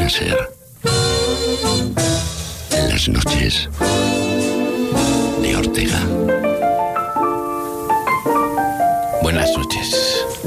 Cadena SER. Las noches de Ortega. Buenas noches.